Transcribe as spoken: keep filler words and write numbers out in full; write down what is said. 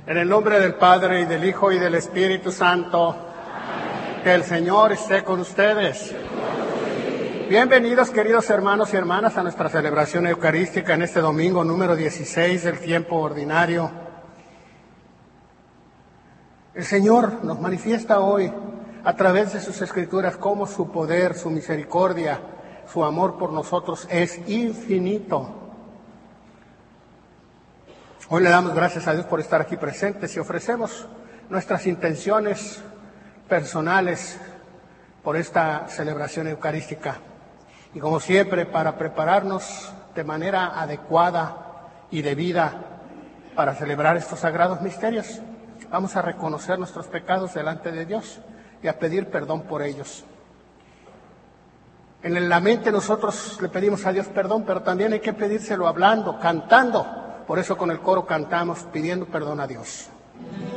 En el nombre del Padre, y del Hijo, y del Espíritu Santo. Amén. Que el Señor esté con ustedes. Bienvenidos, queridos hermanos y hermanas, a nuestra celebración eucarística en este domingo número dieciséis del tiempo ordinario. El Señor nos manifiesta hoy, a través de sus Escrituras, cómo su poder, su misericordia, su amor por nosotros es infinito. Hoy le damos gracias a Dios por estar aquí presentes y ofrecemos nuestras intenciones personales por esta celebración eucarística. Y como siempre, para prepararnos de manera adecuada y debida para celebrar estos sagrados misterios, vamos a reconocer nuestros pecados delante de Dios y a pedir perdón por ellos. En la mente nosotros le pedimos a Dios perdón, pero también hay que pedírselo hablando, cantando. Por eso con el coro cantamos pidiendo perdón a Dios.